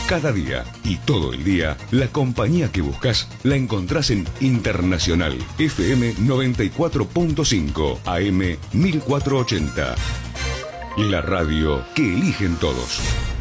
Cada día y todo el día, la compañía que buscas la encontrás en Internacional FM 94.5 AM 1480. La radio que eligen todos.